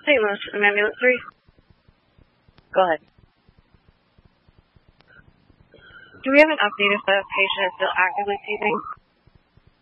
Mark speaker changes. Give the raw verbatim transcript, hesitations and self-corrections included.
Speaker 1: Saint Louis, from ambulance three.
Speaker 2: Go ahead.
Speaker 1: Do we have an update if the patient is still actively seizing?